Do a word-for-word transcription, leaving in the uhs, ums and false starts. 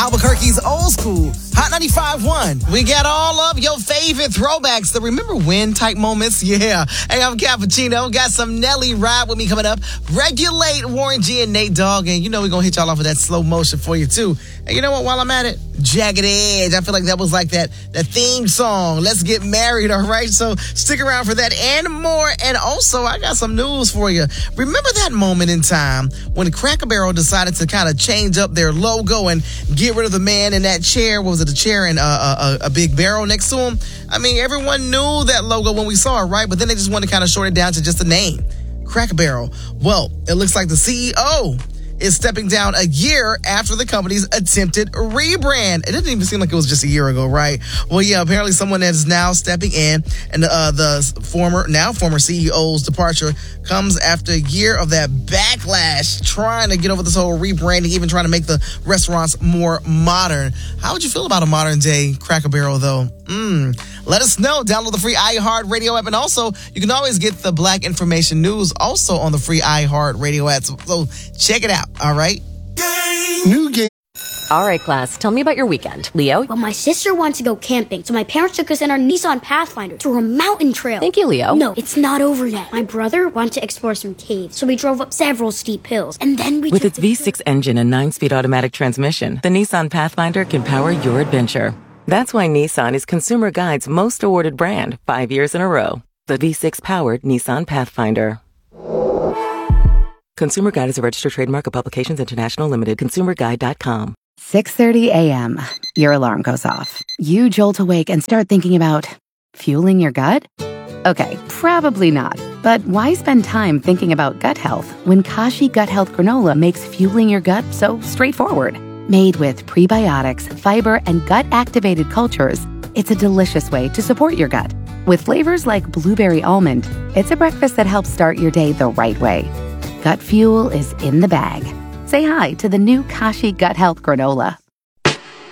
Albuquerque's old school, Hot ninety-five point one. We got all of your favorite throwbacks, the remember when type moments. Yeah. Hey, I'm Cappuccino. Got some Nelly Ride with me coming up. Regulate, Warren G and Nate Dogg. And you know we're going to hit y'all off with that slow motion for you, too. And you know what? While I'm at it, Jagged Edge. I feel like that was like that, that theme song. Let's get married, all right? So stick around for that and more. And also, I got some news for you. Remember that moment in time when Cracker Barrel decided to kind of change up their logo and get rid of the man in that chair? What was it, a chair and a, a, a big barrel next to him? I mean, everyone knew that logo when we saw it, right? But then they just wanted to kind of short it down to just a name, Cracker Barrel. Well, it looks like the C E O is stepping down a year after the company's attempted rebrand. It didn't even seem like it was just a year ago, right? Well, yeah, apparently someone is now stepping in, and uh, the former, now former C E O's departure comes after a year of that backlash trying to get over this whole rebranding, even trying to make the restaurants more modern. How would you feel about a modern day Cracker Barrel, though? Mm. Let us know. Download the free iHeartRadio app, and also you can always get the Black Information News also on the free iHeartRadio app. So, so check it out. All right. New game. All right, class. Tell me about your weekend. Leo? Well, my sister wants to go camping, so my parents took us in our Nissan Pathfinder to a mountain trail. Thank you, Leo. No, it's not over yet. My brother wanted to explore some caves, so we drove up several steep hills, and then we With took its V six engine and nine-speed automatic transmission, the Nissan Pathfinder can power your adventure. That's why Nissan is Consumer Guide's most awarded brand five years in a row. The V six powered Nissan Pathfinder. Consumer Guide is a registered trademark of Publications International Limited. consumer guide dot com. six thirty a.m. Your alarm goes off. You jolt awake and start thinking about fueling your gut? Okay, probably not. But why spend time thinking about gut health when Kashi Gut Health Granola makes fueling your gut so straightforward? Made with prebiotics, fiber, and gut-activated cultures, it's a delicious way to support your gut. With flavors like blueberry almond, it's a breakfast that helps start your day the right way. Gut fuel is in the bag. Say hi to the new Kashi Gut Health Granola.